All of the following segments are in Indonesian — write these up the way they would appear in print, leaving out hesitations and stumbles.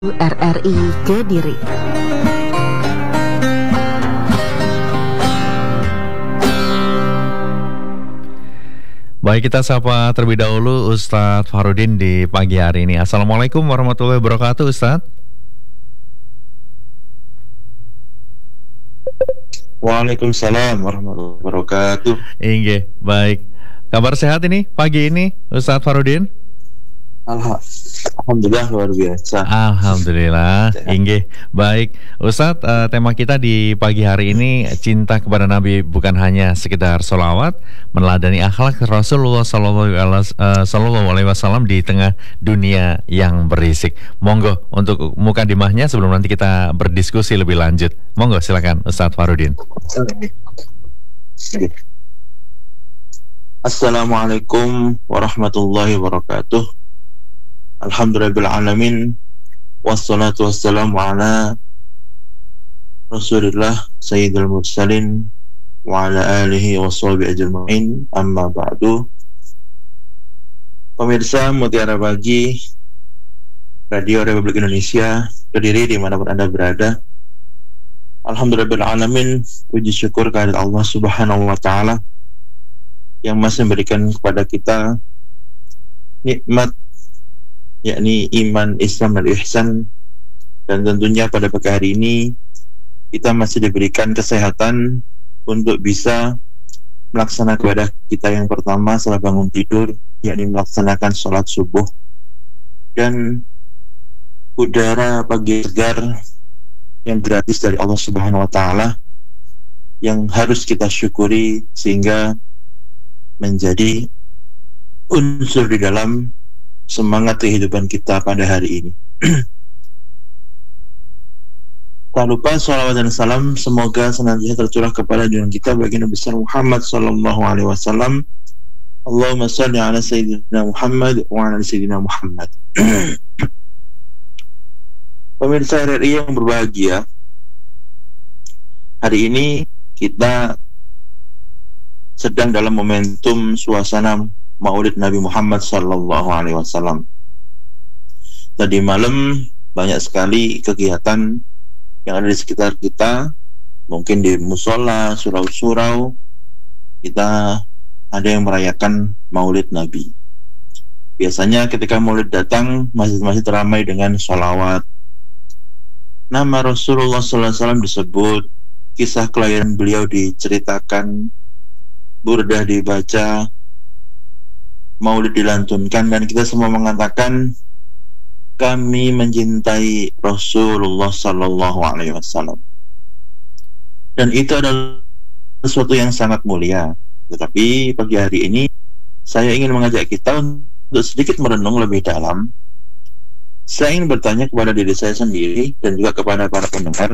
RRI Kediri. Baik, kita sapa terlebih dahulu Ustadz Farudin di pagi hari ini. Assalamualaikum warahmatullahi wabarakatuh, Ustadz. Waalaikumsalam warahmatullahi wabarakatuh. Inge, baik. Kabar sehat ini pagi ini, Ustadz Farudin? Alhamdulillah luar biasa. Alhamdulillah, Inge. Baik, Ustadz, tema kita di pagi hari ini cinta kepada Nabi, bukan hanya sekedar sholawat, meneladani akhlak Rasulullah Sallallahu Alaihi Wasallam di tengah dunia yang berisik. Monggo untuk mukadimahnya sebelum nanti kita berdiskusi lebih lanjut. Monggo silakan Ustadz Farudin. Assalamualaikum warahmatullahi wabarakatuh. Alhamdulillahirrahmanirrahim. Wassalatu wassalamu ala Rasulillah Sayyidil Mursalin wa ala alihi wa sahbihi ajma'in. Amma ba'du. Pemirsa Mutiara Pagi Radio Republik Indonesia Kediri dimanapun Anda berada, alhamdulillahirrahmanirrahim. Puji syukur kehadirat Allah Subhanahu wa ta'ala yang masih memberikan kepada kita nikmat, yakni iman, Islam, dan ihsan. Dan tentunya pada pagi hari ini kita masih diberikan kesehatan untuk bisa melaksanakan ibadah kita yang pertama setelah bangun tidur, yakni melaksanakan sholat subuh. Dan udara pagi segar yang gratis dari Allah Subhanahu wa ta'ala yang harus kita syukuri sehingga menjadi unsur di dalam semangat kehidupan kita pada hari ini. Tak lupa salawat dan salam semoga senantiasa tercurah kepada junjungan kita baginda besar Muhammad sallallahu alaihi wasallam. Allahumma shalli ala sayyidina Muhammad wa ala sayyidina Muhammad. Pemirsa RRI yang berbahagia, hari ini kita sedang dalam momentum suasana Maulid Nabi Muhammad Sallallahu Alaihi Wasallam. Tadi malam banyak sekali kegiatan yang ada di sekitar kita, mungkin di musola, surau-surau, kita ada yang merayakan Maulid Nabi. Biasanya ketika Maulid datang, masjid-masjid ramai dengan sholawat. Nama Rasulullah Sallallahu Alaihi Wasallam disebut, kisah kelahiran beliau diceritakan, burdah dibaca, Maulid dilantunkan, dan kita semua mengatakan kami mencintai Rasulullah Sallallahu Alaihi Wasallam. Dan itu adalah sesuatu yang sangat mulia. Tetapi pagi hari ini saya ingin mengajak kita untuk sedikit merenung lebih dalam. Saya ingin bertanya kepada diri saya sendiri dan juga kepada para pendengar,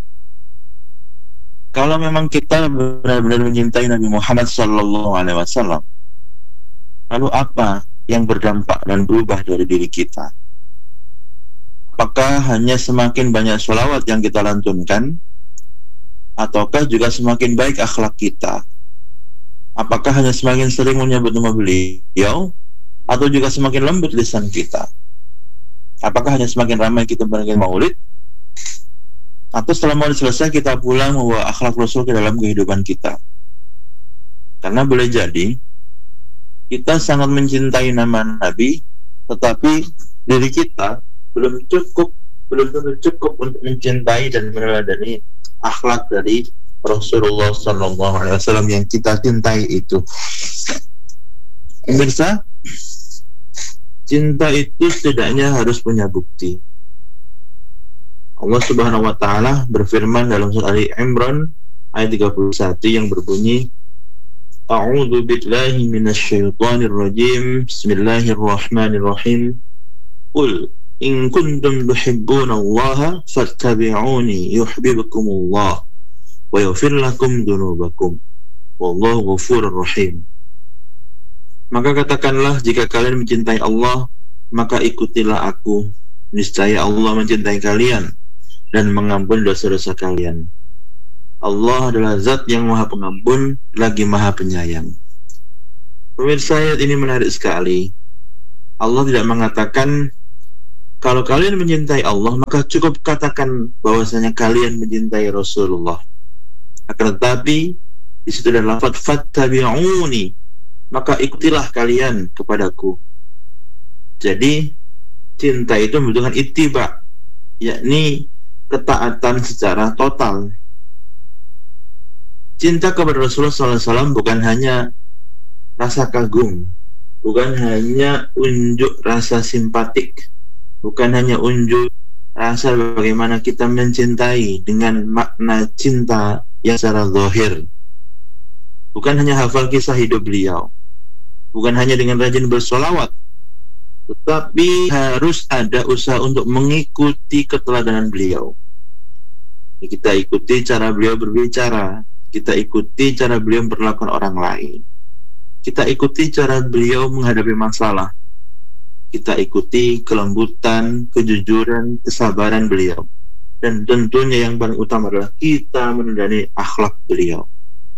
kalau memang kita benar-benar mencintai Nabi Muhammad Sallallahu Alaihi Wasallam, lalu apa yang berdampak dan berubah dari diri kita? Apakah hanya semakin banyak sholawat yang kita lantunkan, ataukah juga semakin baik akhlak kita? Apakah hanya semakin sering menyebut nama beliau, atau juga semakin lembut lisan kita? Apakah hanya semakin ramai kita merayakan Maulid, atau setelah Maulid selesai kita pulang membawa akhlak Rasul ke dalam kehidupan kita? Karena boleh jadi kita sangat mencintai nama Nabi, tetapi diri kita belum tentu cukup untuk mencintai dan meneladani akhlak dari Rasulullah Sallallahu Alaihi Wasallam yang kita cintai itu. Pemirsa, cinta itu setidaknya harus punya bukti. Allah Subhanahu wa ta'ala berfirman dalam surat Ali Imran ayat 31 yang berbunyi, A'udzu billahi minasyaitonir rajim. Bismillahirrahmanirrahim. Qul in kuntum tuhibbunallaha fattabi'uni yuhibbukumullah wa yaghfir lakum dzunubakum. Wallahu ghafurur rahim. Maka katakanlah, jika kalian mencintai Allah, maka ikutilah aku. Niscaya Allah mencintai kalian dan mengampuni dosa-dosa kalian. Allah adalah zat yang maha pengampun lagi maha penyayang. Pemirsa, ayat ini menarik sekali. Allah tidak mengatakan Kalau kalian mencintai Allah, maka cukup katakan bahwasanya kalian mencintai Rasulullah. Akan tetapi di situ ada lafaz fattabi'uni, maka ikutilah kalian kepadaku. Jadi cinta itu membutuhkan ittiba, yakni ketaatan secara total. Cinta kepada Rasulullah SAW bukan hanya rasa kagum, bukan hanya unjuk rasa simpatik, bukan hanya unjuk rasa bagaimana kita mencintai dengan makna cinta yang secara zahir, bukan hanya hafal kisah hidup beliau, bukan hanya dengan rajin bersolawat, tetapi harus ada usaha untuk mengikuti keteladanan beliau. Kita ikuti cara beliau berbicara, kita ikuti cara beliau memperlakukan orang lain, kita ikuti cara beliau menghadapi masalah, kita ikuti kelembutan, kejujuran, kesabaran beliau, dan tentunya yang paling utama adalah kita meneladani akhlak beliau.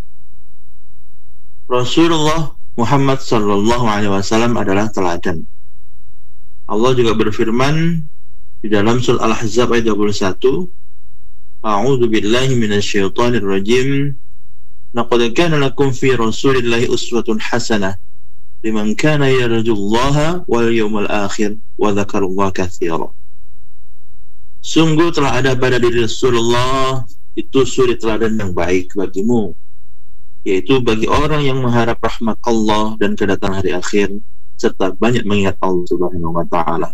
Rasulullah Muhammad SAW adalah teladan. Allah juga berfirman di dalam surah Al-Ahzab ayat 21, A'udzu billahi minasyaitonir rajim. Laqad kana lakum fi Rasulillahi uswatun hasanah liman kana yarjullaha wal yawmal akhir wa dzakarallaha katsiran. Sungguh telah ada pada diri Rasulullah itu suri teladan yang baik bagimu, yaitu bagi orang yang mengharap rahmat Allah dan kedatangan hari akhir serta banyak mengingat Allah Subhanahu wa taala.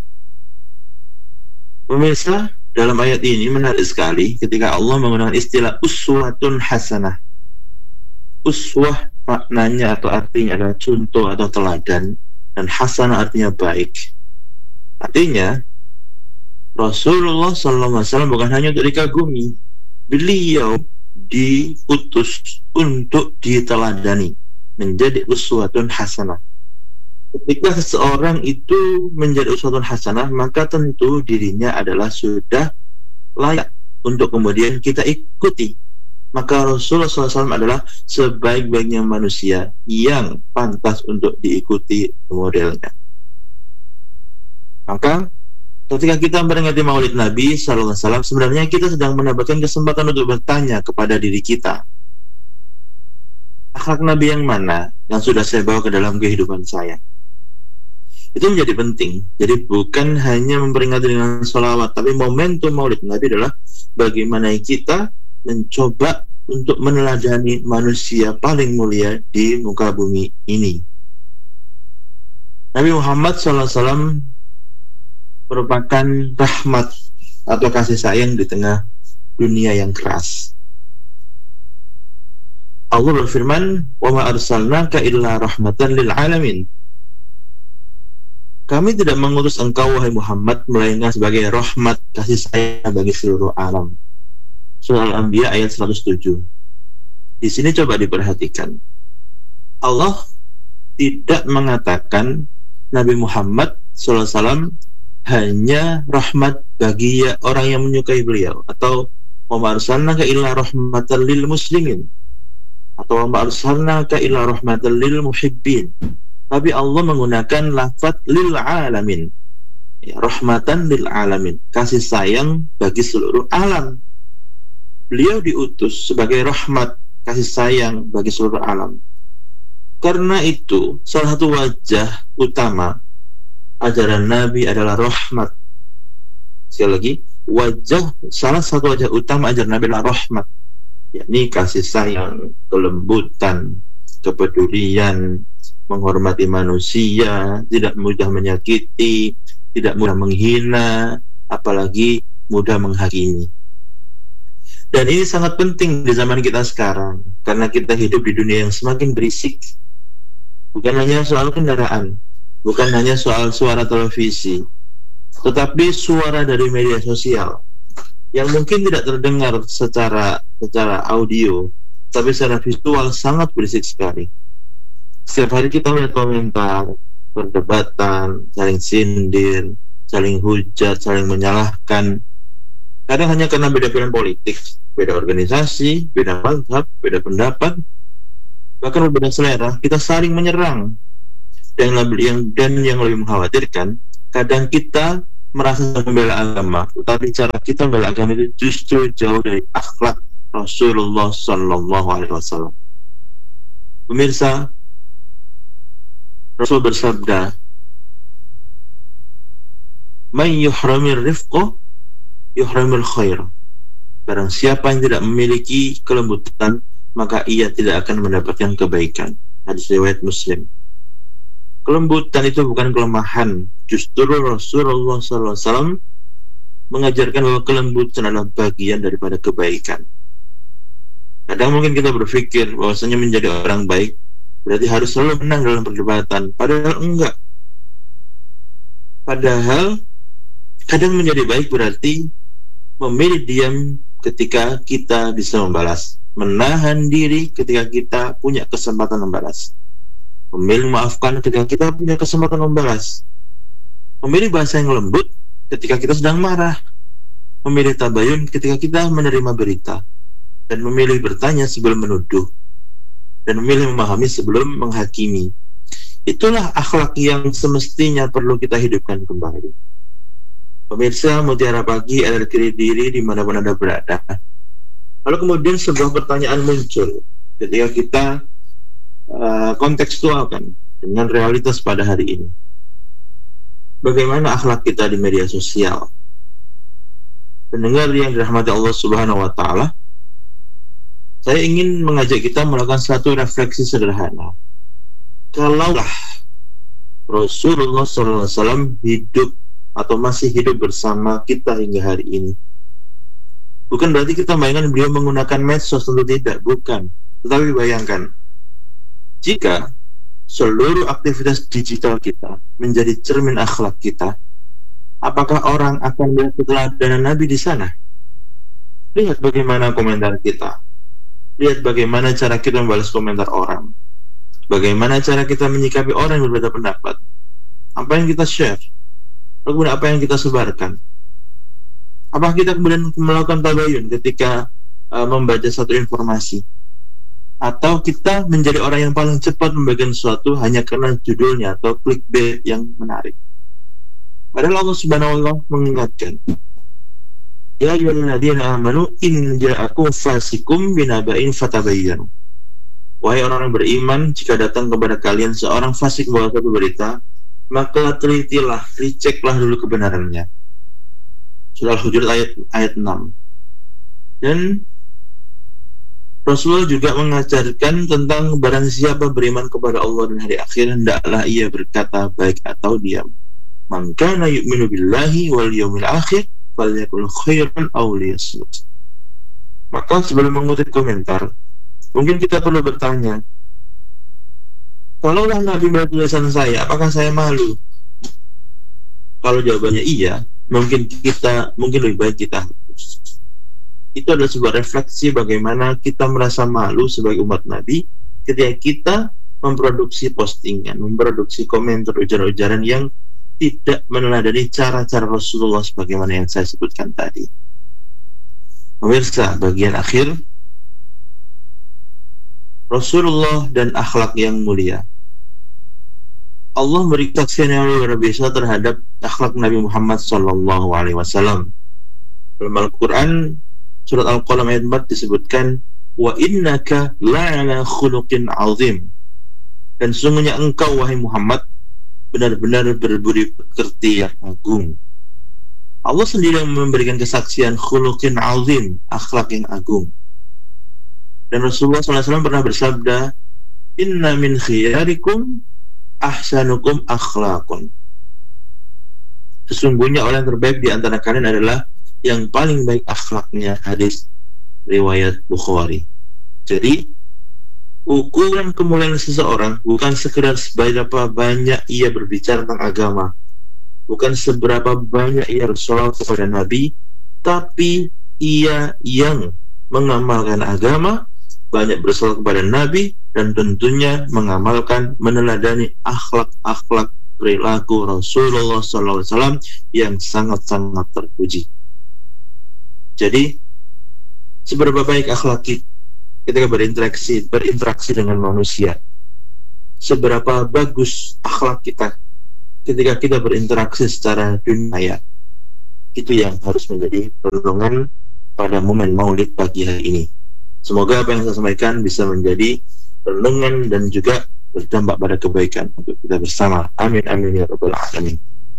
Pemirsa, dalam ayat ini menarik sekali ketika Allah menggunakan istilah uswatun hasanah. Uswah maknanya atau artinya adalah contoh atau teladan, dan hasanah artinya baik. Artinya Rasulullah SAW bukan hanya untuk dikagumi, beliau diutus untuk diteladani, menjadi uswatun hasanah. Ketika seseorang itu menjadi uswatun hasanah, maka tentu dirinya adalah sudah layak untuk kemudian kita ikuti. Maka Rasulullah SAW adalah sebaik-baiknya manusia yang pantas untuk diikuti modelnya. Maka ketika kita memperingati Maulid Nabi SAW, sebenarnya kita sedang mendapatkan kesempatan untuk bertanya kepada diri kita, akhlak Nabi yang mana yang sudah saya bawa ke dalam kehidupan saya? Itu menjadi penting. Jadi bukan hanya memperingati dengan sholawat, tapi momentum Maulid Nabi adalah bagaimana kita mencoba untuk meneladani manusia paling mulia di muka bumi ini. Nabi Muhammad SAW merupakan rahmat atau kasih sayang di tengah dunia yang keras. Allah berfirman, "Wa ma arsalnaka illa rahmatan lil alamin." Kami tidak mengutus engkau wahai Muhammad melainkan sebagai rahmat kasih sayang bagi seluruh alam. Surah Al-Anbiya ayat 107. Di sini coba diperhatikan. Allah tidak mengatakan Nabi Muhammad SAW hanya rahmat bagi orang yang menyukai beliau, atau wa ma arsalnaka illa rahmatan lil muslimin, atau wa ma arsalnaka illa rahmatan lil muhibbin. Tapi Allah menggunakan lafaz lil alamin, ya, rahmatan lil alamin, kasih sayang bagi seluruh alam. Beliau diutus sebagai rahmat, kasih sayang bagi seluruh alam. Karena itu salah satu wajah utama ajaran Nabi adalah rahmat. Sekali lagi, salah satu wajah utama ajaran Nabi adalah rahmat, yakni kasih sayang, kelembutan, kepedulian, menghormati manusia, tidak mudah menyakiti, tidak mudah menghina, apalagi mudah menghakimi. Dan ini sangat penting di zaman kita sekarang, karena kita hidup di dunia yang semakin berisik. Bukan hanya soal kendaraan, bukan hanya soal suara televisi, tetapi suara dari media sosial yang mungkin tidak terdengar secara audio, tapi secara visual sangat berisik sekali. Setiap hari kita melihat komentar, perdebatan, saling sindir, saling hujat, saling menyalahkan. Kadang hanya karena beda pilihan politik, beda organisasi, beda mazhab, beda pendapat, bahkan berbeda selera, kita saling menyerang. Dan yang lebih mengkhawatirkan, kadang kita merasa membela agama, tetapi cara kita membela agama itu justru jauh dari akhlak Rasulullah Sallallahu Alaihi Wasallam. Pemirsa, Rasul bersabda, "Man yuhramir rifqo, yuhramil khair." Barang siapa yang tidak memiliki kelembutan, maka ia tidak akan mendapatkan kebaikan. Hadis riwayat Muslim. Kelembutan itu bukan kelemahan. Justru Rasulullah SAW mengajarkan bahwa kelembutan adalah bagian daripada kebaikan. Kadang mungkin kita berpikir bahwasanya menjadi orang baik berarti harus selalu menang dalam perdebatan. Padahal enggak. Padahal kadang menjadi baik berarti memilih diam ketika kita bisa membalas, menahan diri ketika kita punya kesempatan membalas, memilih memaafkan ketika kita punya kesempatan membalas, memilih bahasa yang lembut ketika kita sedang marah, memilih tabayun ketika kita menerima berita, dan memilih bertanya sebelum menuduh, dan memilih memahami sebelum menghakimi. Itulah akhlak yang semestinya perlu kita hidupkan kembali. Pemirsa Mutiara Pagi, akhir diri dimanapun Anda berada. Lalu kemudian sebuah pertanyaan muncul ketika kita kontekstualkan dengan realitas pada hari ini. Bagaimana akhlak kita di media sosial? Pendengar yang dirahmati Allah Subhanahu wa Ta'ala, saya ingin mengajak kita melakukan satu refleksi sederhana. Kalaulah Rasulullah SAW hidup atau masih hidup bersama kita hingga hari ini, bukan berarti kita bayangkan beliau menggunakan medsos, tentu tidak, bukan. Tetapi bayangkan jika seluruh aktivitas digital kita menjadi cermin akhlak kita, apakah orang akan melihat keteladanan Nabi di sana? Lihat bagaimana komentar kita, lihat bagaimana cara kita membalas komentar orang, bagaimana cara kita menyikapi orang yang berbeda pendapat, apa yang kita share, kemudian apa yang kita sebarkan. Apakah kita kemudian melakukan tabayun ketika membaca satu informasi, atau kita menjadi orang yang paling cepat membagikan sesuatu hanya karena judulnya atau clickbait yang menarik? Padahal Allah Subhanahu wa Ta'ala mengingatkan, ya ayyuhalladzina amanu in ja'akum fasikum binaba'in fatabayyanu. Wahai orang beriman, jika datang kepada kalian seorang fasik membawa satu berita, maka telitilah, diceklah dulu kebenarannya. Surah Al-Hujurat ayat 6. Dan Rasulullah juga mengajarkan tentang barang siapa beriman kepada Allah dan hari akhir, hendaklah ia berkata baik atau diam. Man kana yu'minu billahi wal yawmil akhir falyakul khairan aw liyasmut. Maka sebelum mengutip komentar, mungkin kita perlu bertanya, kalaulah Nabi melihat tulisan saya, apakah saya malu? Kalau jawabannya iya, mungkin lebih baik kita hapus. Itu adalah sebuah refleksi bagaimana kita merasa malu sebagai umat Nabi ketika kita memproduksi postingan, memproduksi komentar, ujaran-ujaran yang tidak meneladani cara-cara Rasulullah sebagaimana yang saya sebutkan tadi. Pemirsa, bagian akhir, Rasulullah dan akhlak yang mulia. Allah beri kesaksian yang luar biasa terhadap akhlak Nabi Muhammad SAW. Dalam Al-Quran, surat Al-Qalam ayat 4 disebutkan, wa innaka la'ala khuluqin azim. Dan sesungguhnya engkau, wahai Muhammad, benar-benar berbudi pekerti yang agung. Allah sendiri yang memberikan kesaksian khuluqin azim, akhlak yang agung. Dan Rasulullah SAW pernah bersabda, inna min khiyarikum ahsanukum akhlaqun. Sesungguhnya orang terbaik di antara kalian adalah yang paling baik akhlaknya. Hadis riwayat Bukhari. Jadi ukuran kemuliaan seseorang bukan sekedar seberapa banyak ia berbicara tentang agama, bukan seberapa banyak ia bersolawat kepada Nabi, tapi ia yang mengamalkan agama, banyak bersolawat kepada Nabi, dan tentunya mengamalkan, meneladani akhlak-akhlak perilaku Rasulullah SAW yang sangat-sangat terpuji. Jadi, seberapa baik akhlak kita ketika berinteraksi dengan manusia, seberapa bagus akhlak kita ketika kita berinteraksi secara dunia, Itu yang harus menjadi renungan pada momen Maulid pagi hari ini. Semoga apa yang saya sampaikan bisa menjadi renungan dan juga berdampak pada kebaikan untuk kita bersama. Amin amin ya rabbal alamin.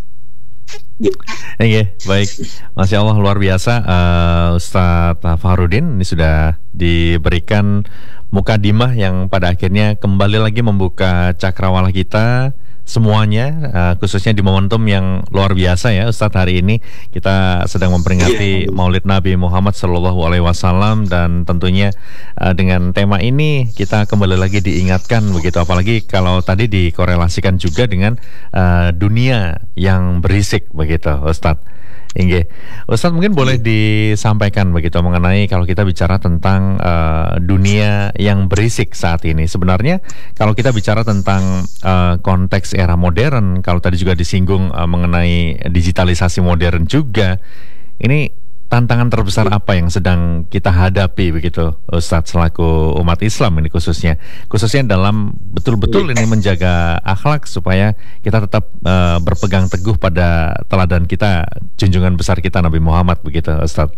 Baik, Masya Allah, luar biasa. Ustadz Fahrudin ini sudah diberikan mukadimah yang pada akhirnya kembali lagi membuka cakrawala kita semuanya, khususnya di momentum yang luar biasa ya Ustadz. Hari ini kita sedang memperingati Maulid Nabi Muhammad SAW, dan tentunya dengan tema ini kita kembali lagi diingatkan begitu, apalagi kalau tadi dikorelasikan juga dengan dunia yang berisik begitu Ustadz. Ustadz, mungkin boleh disampaikan begitu mengenai kalau kita bicara tentang dunia yang berisik saat ini. Sebenarnya kalau kita bicara tentang konteks era modern, kalau tadi juga disinggung mengenai digitalisasi modern juga, ini tantangan terbesar apa yang sedang kita hadapi begitu Ustadz selaku umat Islam ini, khususnya dalam betul-betul ini menjaga akhlak supaya kita tetap berpegang teguh pada teladan kita, junjungan besar kita Nabi Muhammad begitu Ustadz.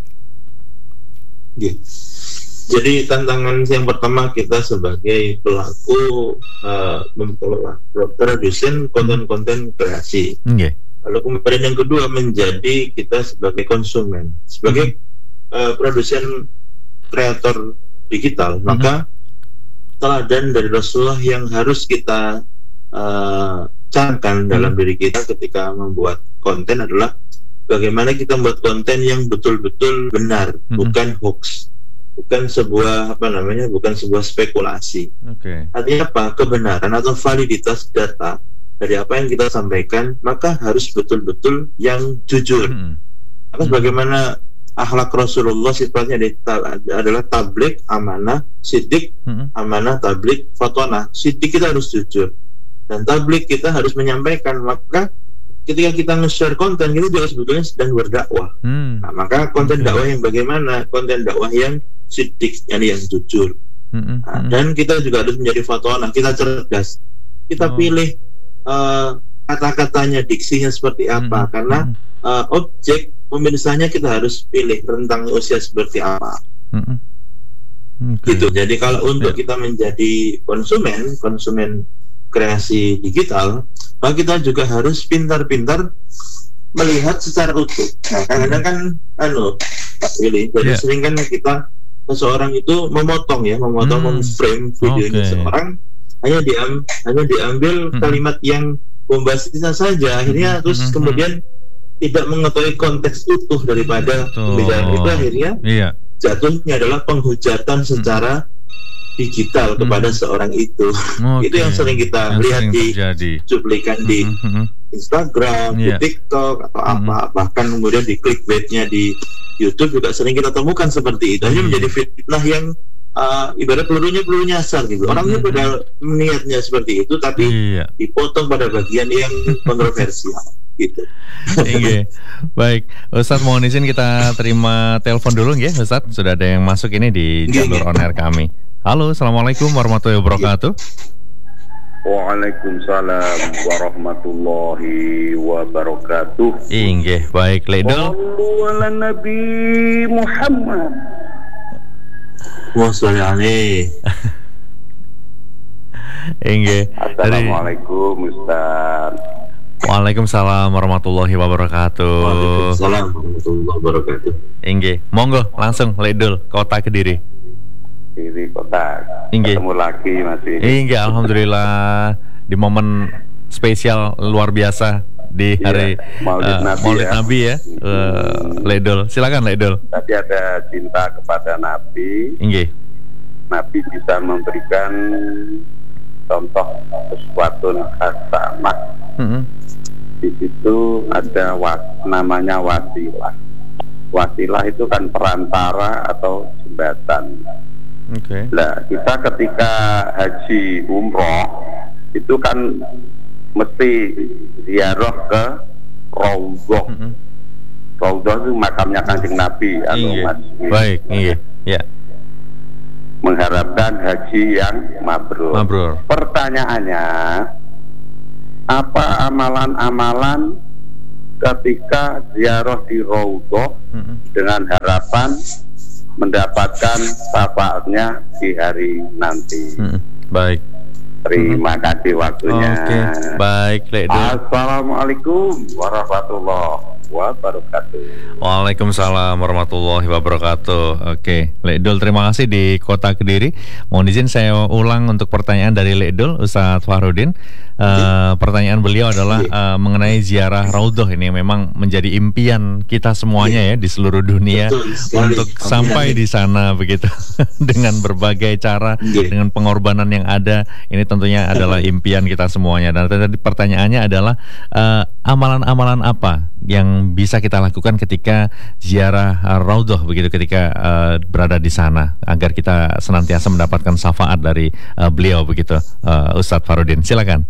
Jadi tantangan yang pertama kita sebagai pelaku produsen konten-konten kreasi. Lalu kemudian yang kedua menjadi kita sebagai konsumen, sebagai produsen kreator digital, maka teladan dari Rasulullah yang harus kita canangkan dalam diri kita ketika membuat konten adalah bagaimana kita membuat konten yang betul-betul benar, bukan hoax, bukan sebuah bukan sebuah spekulasi. Artinya apa? Kebenaran atau validitas data dari apa yang kita sampaikan maka harus betul-betul yang jujur. Maka bagaimana akhlak Rasulullah sifatnya adalah tabligh, amanah, siddiq, amanah, tabligh, fatonah. Siddiq kita harus jujur dan tabligh kita harus menyampaikan. Maka ketika kita nge-share konten kita juga sebetulnya sedang berdakwah. Nah, maka konten dakwah yang bagaimana? Konten dakwah yang siddiq, yang jujur. Dan kita juga harus menjadi fatonah, kita cerdas. Kita pilih kata-katanya, diksinya seperti apa, karena objek pemirsanya kita harus pilih rentang usia seperti apa. Gitu. Jadi kalau untuk kita menjadi konsumen kreasi digital, maka kita juga harus pintar-pintar melihat secara utuh. Nah, kadang-kadang kan Pak Willy, jadi sering kan kita seseorang itu memotong memframe videonya seorang, hanya diambil kalimat yang bombastisnya saja, akhirnya terus kemudian tidak mengetahui konteks utuh daripada pembicaraan itu, akhirnya jatuhnya adalah penghujatan secara digital kepada seorang itu. Itu yang sering kita lihat di cuplikan di Instagram, di TikTok atau apa, bahkan kemudian di clickbaitnya di YouTube juga sering kita temukan seperti itu. Hanya menjadi fitnah yang ibarat peluru nyasar gitu. Orangnya pada niatnya seperti itu, tapi dipotong pada bagian yang kontroversial gitu. Baik, Ustadz, mohon izin kita terima telepon dulu ya Ustadz. Sudah ada yang masuk ini di jalur on air kami. Halo, assalamualaikum warahmatullahi wabarakatuh. Waalaikumsalam warahmatullahi wabarakatuh. Baik, Ledol. Ala Nabi Muhammad. Wassalamualaikum. Assalamualaikum Ustaz. Waalaikumsalam warahmatullahi wabarakatuh. Waalaikumsalam warahmatullahi wabarakatuh. Monggo langsung Ledol, Kota Kediri. Kediri Kota. Ketemu lagi masih. Alhamdulillah di momen spesial luar biasa di hari Maulid Nabi ya. Ledol, silakan Ledol. Tadi ada cinta kepada Nabi. Nabi bisa memberikan contoh sesuatu hasanah. Di situ ada namanya wasilah. Wasilah itu kan perantara atau jembatan. Nah, kita ketika haji umroh itu kan mesti ziarah ke Raudhah. Raudhah itu makamnya Kanjeng Nabi atau masjid. Baik, mengharapkan haji yang mabrur. Pertanyaannya, apa amalan-amalan ketika ziarah di Raudhah dengan harapan mendapatkan syafaatnya di hari nanti. Baik. Terima kasih waktunya. Oke, baik, Lekdul. Assalamualaikum warahmatullahi wabarakatuh. Waalaikumsalam warahmatullahi wabarakatuh. Oke, Lekdul, terima kasih di Kota Kediri. Mohon izin saya ulang untuk pertanyaan dari Lekdul, Ustadz Fahrudin. Pertanyaan beliau adalah mengenai ziarah Raudhah ini memang menjadi impian kita semuanya ya di seluruh dunia untuk sampai di sana begitu dengan berbagai cara, dengan pengorbanan yang ada. Ini tentunya adalah impian kita semuanya. Dan tadi pertanyaannya adalah amalan-amalan apa yang bisa kita lakukan ketika ziarah Raudhah begitu, ketika berada di sana agar kita senantiasa mendapatkan syafaat dari beliau begitu, Ustadz Fahrudin, silakan.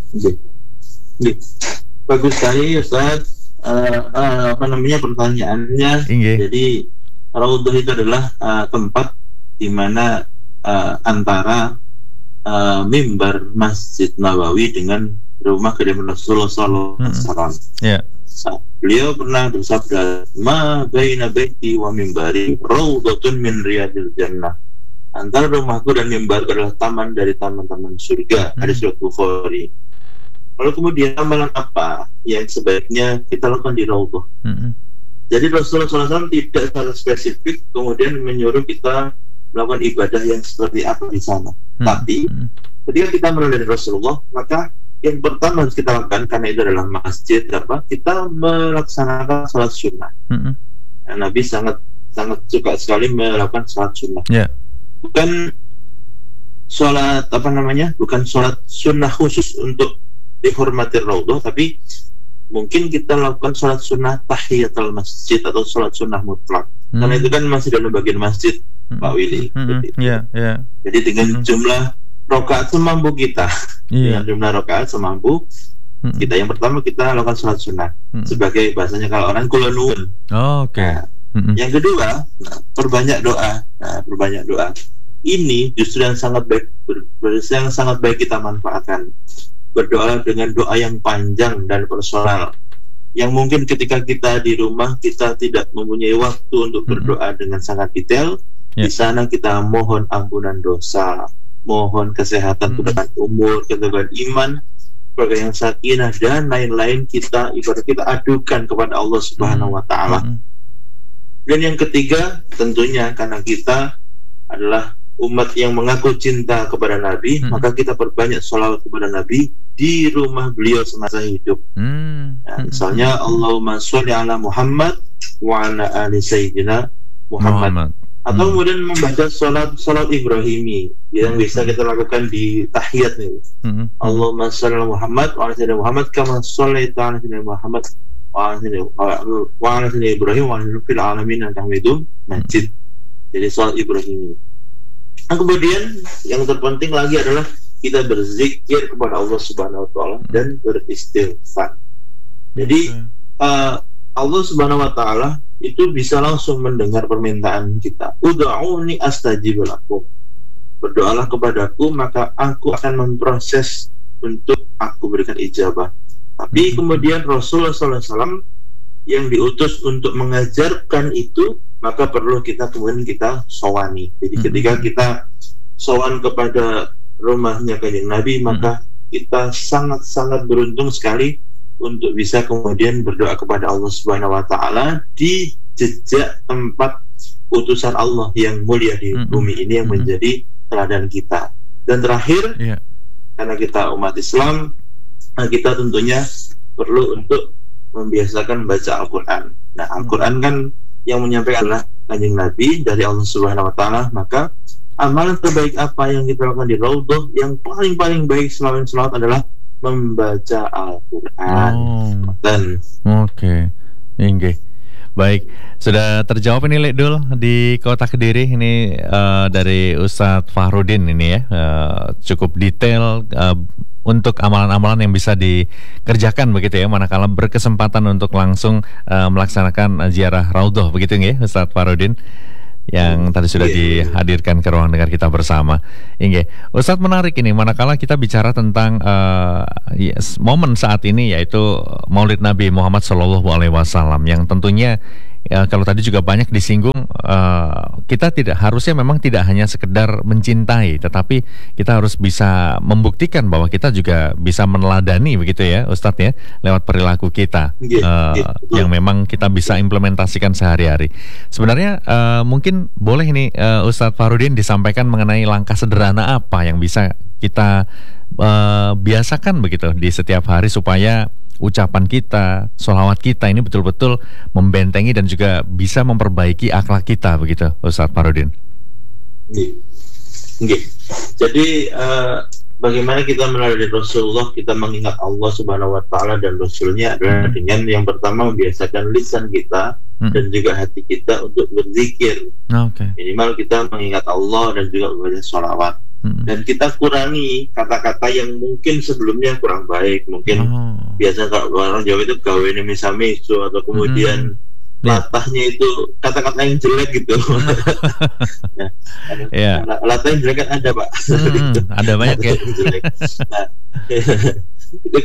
Bagus sekali Ustadz. Pertanyaannya. Jadi Raudhah itu adalah tempat di mana antara mimbar Masjid Nabawi dengan rumah kediaman Rasulullah SAW. Beliau pernah bersabda, "Ma baina baiti wa mimbari raudhatun min riyadil jannah." Antara rumahku dan mimbar adalah taman dari taman-taman surga. Hadis riwayat Bukhari. Lalu kemudian amalan apa yang sebaiknya kita lakukan di Raudhah? Jadi Rasulullah SAW tidak secara spesifik kemudian menyuruh kita melakukan ibadah yang seperti apa di sana. Tapi ketika kita melalui Rasulullah, maka yang pertama harus kita lakukan, karena itu adalah masjid, kita melaksanakan salat sunnah. Nah, Nabi sangat suka sekali melakukan salat sunnah. Bukan salat bukan salat sunnah khusus untuk dihormati Raudhah, tapi mungkin kita lakukan salat sunnah tahiyatul masjid atau salat sunnah mutlak. Karena itu kan masih dalam bagian masjid, Pak Willy. Jadi dengan jumlah rakaat semampu kita, dengan jumlah rakaat semampu kita. Yang pertama kita lakukan salat sunnah, sebagai bahasanya kalau orang kulonun. Yang kedua, perbanyak doa. Perbanyak doa. Ini justru yang sangat baik kita manfaatkan. Berdoa dengan doa yang panjang dan personal, yang mungkin ketika kita di rumah kita tidak mempunyai waktu untuk berdoa dengan sangat detail. Di sana kita mohon ampunan dosa, mohon kesehatan, keteguhan umur, keteguhan iman, keteguhan sakinah, dan lain-lain kita adukan kepada Allah Subhanahu wa Ta'ala. Dan yang ketiga, tentunya karena kita adalah umat yang mengaku cinta kepada Nabi, maka kita perbanyak sholawat kepada Nabi di rumah beliau semasa hidup. Misalnya Allahumma sholli ala Muhammad wa ala ali Sayyidina Muhammad. Atau kemudian membaca salat Ibrahimi yang bisa kita lakukan di tahiyat nih. Allahumma sholli ala Muhammad wa ala Sayyidina Muhammad kama shollaita ala Sayyidina Muhammad wa ala Sayyidina Ibrahim wa ala fil alamin Hamidum Majid. Jadi salat Ibrahimi. Nah, kemudian yang terpenting lagi adalah kita berzikir kepada Allah Subhanahu wa Ta'ala dan beristighfar. Jadi Allah Subhanahu wa Ta'ala itu bisa langsung mendengar permintaan kita. Ud'uni astajib lakum. Berdoalah kepadaku, maka aku akan memproses untuk aku berikan ijabah. Tapi kemudian Rasulullah SAW yang diutus untuk mengajarkan itu, maka perlu kita sowani. Jadi ketika kita sowan kepada rumahnya Kanjeng Nabi, maka kita sangat-sangat beruntung sekali untuk bisa kemudian berdoa kepada Allah Subhanahu wa Ta'ala di jejak tempat utusan Allah yang mulia di bumi ini, yang menjadi teladan kita. Dan terakhir, karena kita umat Islam, kita tentunya perlu untuk membiasakan baca Al-Quran. Nah, Al-Quran kan yang menyampaikan adalah Kanjeng Nabi dari Allah Subhanahu wa Ta'ala. Maka amalan terbaik apa yang kita lakukan di Raudhah, yang paling baik selain selawat adalah membaca Al-Quran. Baik, sudah terjawab ini Lekdul di Kota Kediri ini dari Ustadz Fahrudin ini ya, cukup detail untuk amalan-amalan yang bisa dikerjakan begitu ya, manakala berkesempatan untuk langsung melaksanakan ziarah Raudhah begitu ya Ustadz Fahrudin. yang tadi sudah dihadirkan ke ruang dengar kita bersama. Inge, Ustadz, menarik ini manakala kita bicara tentang momen saat ini, yaitu Maulid Nabi Muhammad SAW, yang tentunya kalau tadi juga banyak disinggung, kita harusnya memang tidak hanya sekedar mencintai, tetapi kita harus bisa membuktikan bahwa kita juga bisa meneladani, begitu ya Ustadz ya, lewat perilaku kita yang memang kita bisa implementasikan sehari-hari. Sebenarnya mungkin boleh nih Ustadz Farudin disampaikan mengenai langkah sederhana apa yang bisa kita biasakan begitu di setiap hari supaya ucapan kita, sholawat kita ini betul-betul membentengi dan juga bisa memperbaiki akhlak kita, begitu Ustadz Farudin. Jadi bagaimana kita melalui Rasulullah, kita mengingat Allah Subhanahu Wa Taala dan Rasulnya adalah dengan yang pertama membiasakan lisan kita dan juga hati kita untuk berzikir. Minimal kita mengingat Allah dan juga membaca sholawat. Dan kita kurangi kata-kata yang mungkin sebelumnya kurang baik. Mungkin biasa kalau orang Jawa itu gawe miso atau kemudian latahnya itu kata-kata yang jelek gitu. Latah yang jelek kan ada, Pak. Ada banyak ya. Nah, itu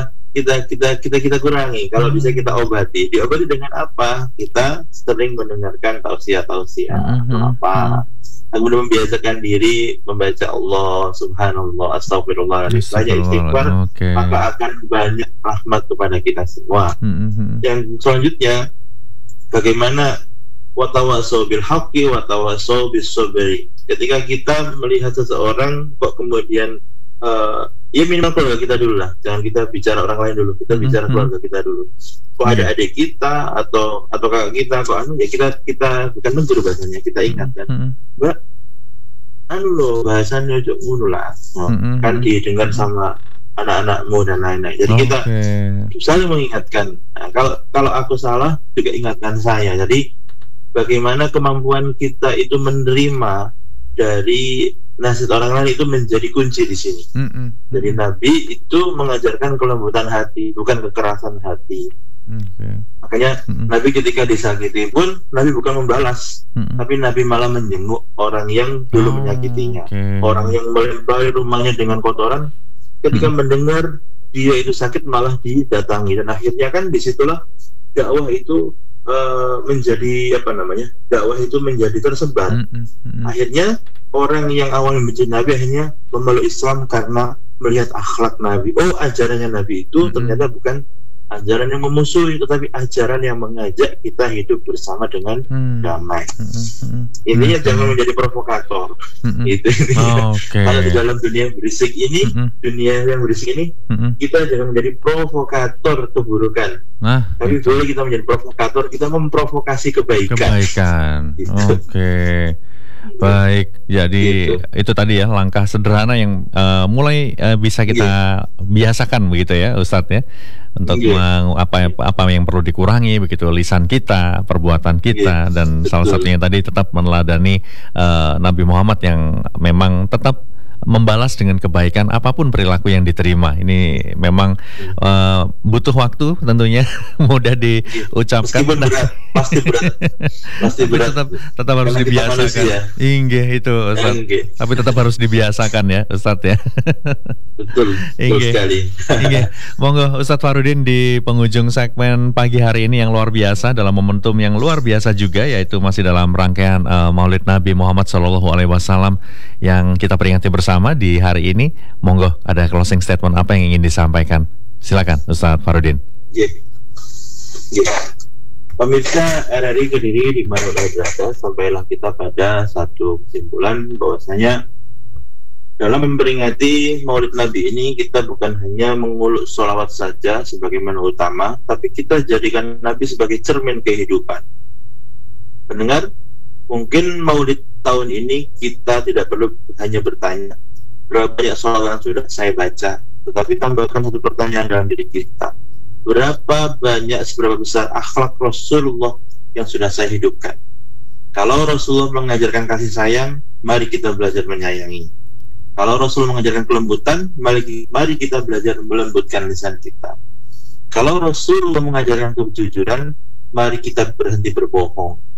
kita kurangi. Kalau bisa kita obati. Diobati dengan apa? Kita sering mendengarkan tausiah atau apa. Kemudian membiasakan diri membaca Allah, subhanallah, astagfirullah, dan banyak istighfar, maka akan banyak rahmat kepada kita semua. Yang selanjutnya, bagaimana watawasau bil haqqi watawasau bis sabri. Ketika kita melihat seseorang kok kemudian ya minimal keluarga kita dulu lah, jangan kita bicara orang lain dulu, kita bicara keluarga kita dulu. Kok ada adik kita atau kakak kita, kok ya kita bukan mencuri bahasanya, kita ingatkan, Mbak, loh bahasanya ojo ngono lah, kan didengar sama anak-anakmu dan lain-lain. Jadi kita saling mengingatkan. Nah, kalau aku salah juga ingatkan saya. Jadi bagaimana kemampuan kita itu menerima dari nasihat orang lain itu menjadi kunci di sini. Jadi Nabi itu mengajarkan kelembutan hati, bukan kekerasan hati. Makanya Nabi ketika disakiti pun Nabi bukan membalas, tapi Nabi malah menjenguk orang yang dulu menyakitinya, orang yang melempari rumahnya dengan kotoran. Ketika mendengar dia itu sakit malah didatangi, dan akhirnya kan disitulah dakwah itu menjadi dakwah itu menjadi tersebar. Akhirnya orang yang awalnya membenci Nabi akhirnya memeluk Islam karena melihat akhlak Nabi. Oh, ajarannya Nabi itu ternyata bukan ajaran yang memusuhi, tetapi ajaran yang mengajak kita hidup bersama dengan damai. Intinya jangan menjadi provokator. Itu kalau di dalam dunia berisik ini, dunia yang berisik ini, kita jangan menjadi provokator keburukan. Tapi boleh kita menjadi provokator, kita memprovokasi kebaikan. Gitu. Baik, jadi itu tadi ya langkah sederhana yang mulai bisa kita biasakan begitu ya Ustadz ya, untuk apa yang perlu dikurangi begitu, lisan kita, perbuatan kita, dan salah satunya tadi tetap meneladani Nabi Muhammad yang memang tetap membalas dengan kebaikan apapun perilaku yang diterima. Ini memang butuh waktu tentunya, mudah diucapkan. Meskipun berat, pasti berat. Tetap harus dibiasakan. Itu Ustaz. Tapi tetap harus dibiasakan ya Ustaz ya. Betul sekali. Monggo Ustaz Farudin di penghujung segmen pagi hari ini yang luar biasa, dalam momentum yang luar biasa juga, yaitu masih dalam rangkaian Maulid Nabi Muhammad SAW yang kita peringati bersama di hari ini. Monggo, ada closing statement apa yang ingin disampaikan? Silakan Ustaz Farudin. Pemirsa RRI Kediri di mana berada, sampailah kita pada satu kesimpulan bahwasanya dalam memperingati Maulid Nabi ini kita bukan hanya menguluk sholawat saja sebagaimana utama, tapi kita jadikan Nabi sebagai cermin kehidupan. Pendengar, mungkin Maulid tahun ini kita tidak perlu hanya bertanya berapa banyak sholawat yang sudah saya baca, tetapi tambahkan satu pertanyaan dalam diri kita: seberapa besar akhlak Rasulullah yang sudah saya hidupkan? Kalau Rasulullah mengajarkan kasih sayang, mari kita belajar menyayangi. Kalau Rasul mengajarkan kelembutan, mari kita belajar melembutkan lisan kita. Kalau Rasulullah mengajarkan kejujuran, mari kita berhenti berbohong.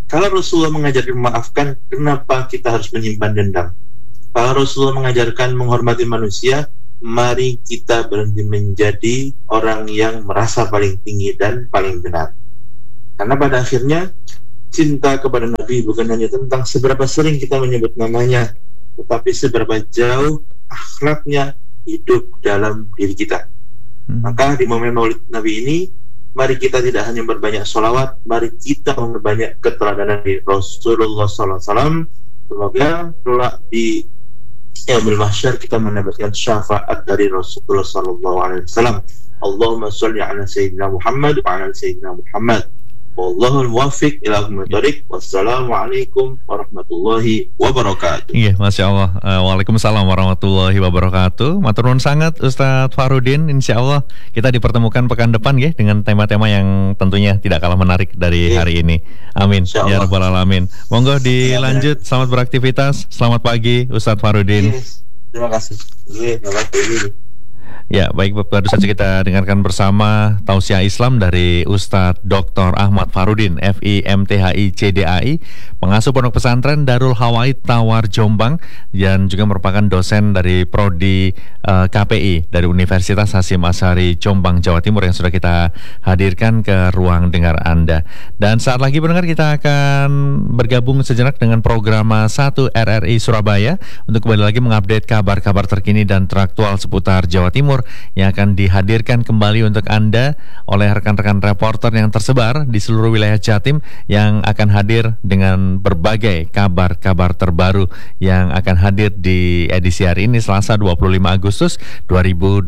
Kalau Rasulullah mengajarkan memaafkan, kenapa kita harus menyimpan dendam? Kalau Rasulullah mengajarkan menghormati manusia, mari kita berhenti menjadi orang yang merasa paling tinggi dan paling benar. Karena pada akhirnya cinta kepada Nabi bukan hanya tentang seberapa sering kita menyebut namanya, tetapi seberapa jauh akhlaknya hidup dalam diri kita. Maka di momen Maulid Nabi ini, mari kita tidak hanya berbanyak sholawat, mari kita memperbanyak keteladanan di Rasulullah SAW. Semoga kelak di Yaumul Mahsyar kita mendapatkan syafaat dari Rasulullah SAW. Allahumma sholli ala Sayyidina Muhammad wa ala Sayyidina Muhammad. Wallahul muwaffiq ila aqwamit thoriq. Wassalamualaikum warahmatullahi wabarakatuh. Iya, Masya Allah. Waalaikumsalam warahmatullahi wabarakatuh. Matur nuwun sangat Ustadz Farudin. Insya Allah kita dipertemukan pekan depan ya, dengan tema-tema yang tentunya tidak kalah menarik dari hari ini. Amin ya rabbal alamin. Monggo dilanjut. Selamat beraktivitas. Selamat pagi Ustadz Farudin. Terima kasih. Terima kasih. Ya, baik, baru saja kita dengarkan bersama tausiah Islam dari Ustadz Dr. Ahmad Farudin, FIMTHI CDAI, pengasuh pondok pesantren Darul Hawaid Tawar Jombang, dan juga merupakan dosen dari Prodi KPI dari Universitas Hasyim Asy'ari Jombang, Jawa Timur, yang sudah kita hadirkan ke ruang dengar Anda. Dan saat lagi pendengar, kita akan bergabung sejenak dengan program 1 RRI Surabaya untuk kembali lagi mengupdate kabar-kabar terkini dan teraktual seputar Jawa Timur yang akan dihadirkan kembali untuk Anda oleh rekan-rekan reporter yang tersebar di seluruh wilayah Jatim, yang akan hadir dengan berbagai kabar-kabar terbaru yang akan hadir di edisi hari ini, Selasa 25 Agustus 2026.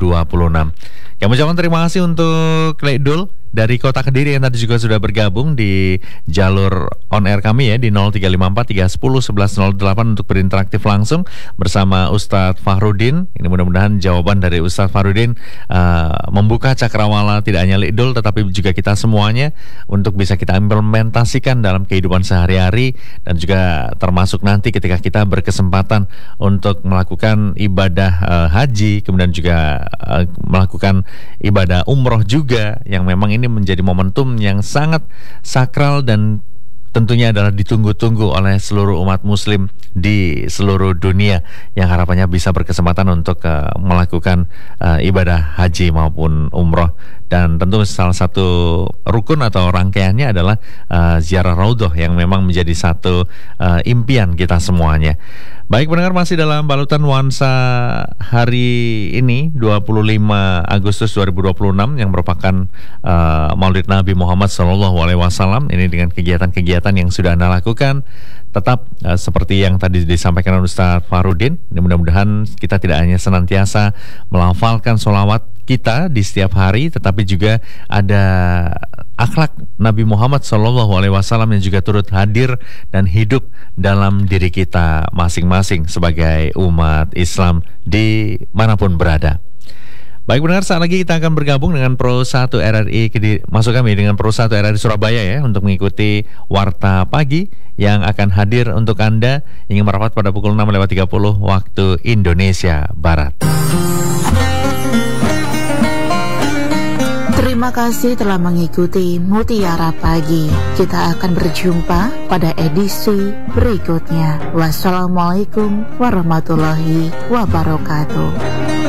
Kami ucapkan terima kasih untuk Leidul dari Kota Kediri yang tadi juga sudah bergabung di jalur on air kami ya di 0354311108 untuk berinteraktif langsung bersama Ustadz Farudin. Ini mudah-mudahan jawaban dari Ustadz Farudin membuka cakrawala tidak hanya Lidul tetapi juga kita semuanya untuk bisa kita implementasikan dalam kehidupan sehari-hari, dan juga termasuk nanti ketika kita berkesempatan untuk melakukan ibadah haji, kemudian juga melakukan ibadah umroh juga, yang memang ini menjadi momentum yang sangat sakral dan tentunya adalah ditunggu-tunggu oleh seluruh umat muslim di seluruh dunia yang harapannya bisa berkesempatan untuk melakukan ibadah haji maupun umroh. Dan tentu salah satu rukun atau rangkaiannya adalah ziarah Raudhah yang memang menjadi satu impian kita semuanya. Baik pendengar, masih dalam balutan nuansa hari ini 25 Agustus 2026 yang merupakan Maulid Nabi Muhammad SAW. Ini dengan kegiatan-kegiatan yang sudah Anda lakukan, tetap seperti yang tadi disampaikan oleh Ustadz Farudin. Ini mudah-mudahan kita tidak hanya senantiasa melafalkan sholawat kita di setiap hari, tetapi juga ada akhlak Nabi Muhammad SAW yang juga turut hadir dan hidup dalam diri kita masing-masing sebagai umat Islam di manapun berada. Baik pendengar, saat lagi kita akan bergabung dengan Pro 1 RRI masuk kami dengan Pro 1 RRI Surabaya ya, untuk mengikuti Warta Pagi yang akan hadir untuk Anda hingga merapat pada pukul 6:30 waktu Indonesia Barat. Terima kasih telah mengikuti Mutiara Pagi. Kita akan berjumpa pada edisi berikutnya. Wassalamualaikum warahmatullahi wabarakatuh.